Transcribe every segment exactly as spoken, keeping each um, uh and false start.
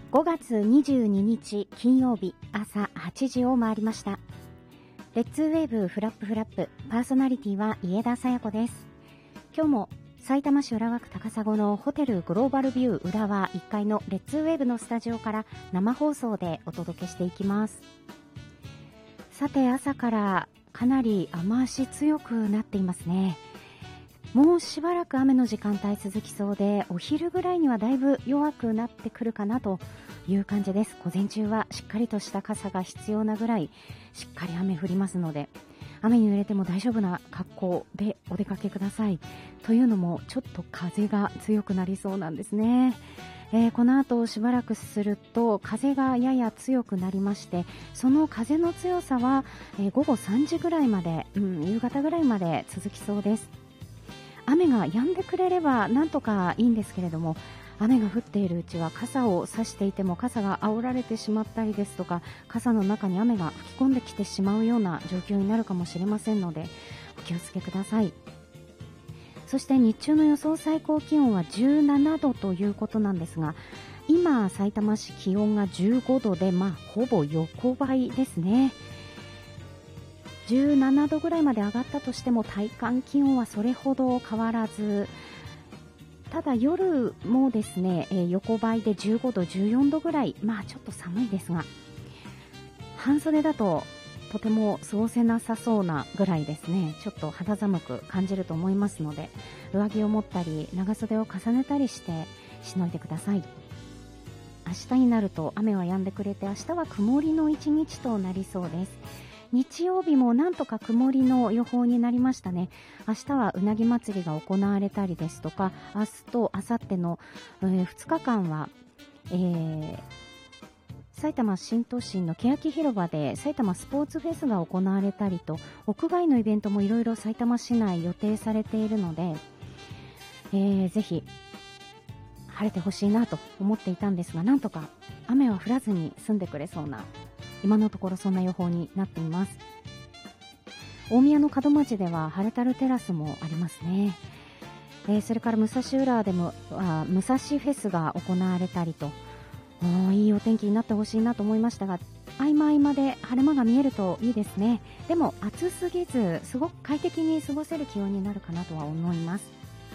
ごがつにじゅうににち金曜日朝はちじを回りました。レッツウェーブフラップフラップ、パーソナリティは家田紗也子です。今日も埼玉市浦和区高砂のホテルグローバルビュー浦和いっかいのレッツウェーブのスタジオから生放送でお届けしていきます。さて、朝からかなり雨足強くなっていますね。もうしばらく雨の時間帯続きそうで、お昼ぐらいにはだいぶ弱くなってくるかなという感じです。午前中はしっかりとした傘が必要なぐらいしっかり雨降りますので、雨に濡れても大丈夫な格好でお出かけください。というのもちょっと風が強くなりそうなんですね。えー、この後しばらくすると風がやや強くなりまして、その風の強さは、えー、ごごさんじぐらいまで、うん、夕方ぐらいまで続きそうです。雨が止んでくれればなんとかいいんですけれども、雨が降っているうちは傘を差していても傘が煽られてしまったりですとか、傘の中に雨が吹き込んできてしまうような状況になるかもしれませんので、お気をつけください。そして日中の予想最高気温はじゅうななどということなんですが、今さいたま市気温がじゅうごどで、まあほぼ横ばいですね。じゅうななどぐらいまで上がったとしても体感気温はそれほど変わらず、ただ夜もですね、えー、横ばいでじゅうごど、じゅうよんどぐらい、まあちょっと寒いですが、半袖だととても過ごせなさそうなぐらいですね。ちょっと肌寒く感じると思いますので、上着を持ったり長袖を重ねたりしてしのいでください。明日になると雨は止んでくれて、明日は曇りの一日となりそうです。日曜日もなんとか曇りの予報になりましたね。明日はうなぎ祭りが行われたりですとか、明日と明後日の、えー、ふつかかんは、えー、埼玉新都心の欅広場で埼玉スポーツフェスが行われたりと、屋外のイベントもいろいろ埼玉市内予定されているので、えー、ぜひ晴れてほしいなと思っていたんですが、なんとか雨は降らずに済んでくれそうな、今のところそんな予報になっています。大宮の門町では晴れたるテラスもありますね。えー、それから武蔵浦和でもあ武蔵フェスが行われたりと、いいお天気になってほしいなと思いましたが、合間合間で晴れ間が見えるといいですね。でも暑すぎず、すごく快適に過ごせる気温になるかなとは思います。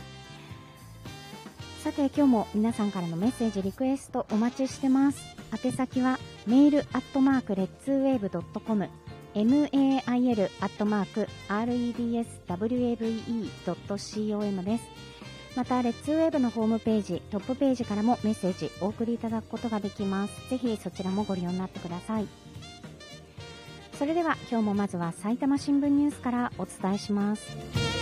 さて、今日も皆さんからのメッセージリクエストお待ちしてます。宛先はメールアットマークレッツウェーブドットコム、 メール アットマーク レッツウェーブ ドットコム です。またレッツウェーブのホームページトップページからもメッセージお送りいただくことができます。ぜひそちらもご利用になってください。それでは今日もまずは埼玉新聞ニュースからお伝えします。